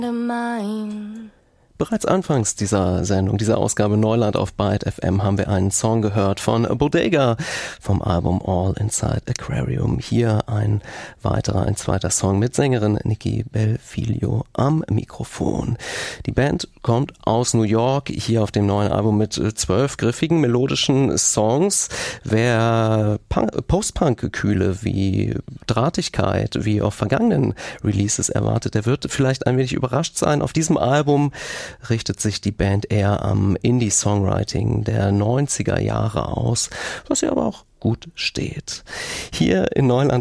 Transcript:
Bereits anfangs dieser Sendung, dieser Ausgabe Neuland auf Byte FM, haben wir einen Song gehört von Bodega vom Album All Inside Aquarium. Hier ein zweiter Song mit Sängerin Nikki Belfiglio am Mikrofon. Die Band kommt aus New York, hier auf dem neuen Album mit 12 griffigen, melodischen Songs. Wer Post-Punk-Gekühle wie Drahtigkeit, wie auf vergangenen Releases erwartet, der wird vielleicht ein wenig überrascht sein. Auf diesem Album richtet sich die Band eher am Indie-Songwriting der 90er Jahre aus, was ja aber auch gut steht. Hier in Neuland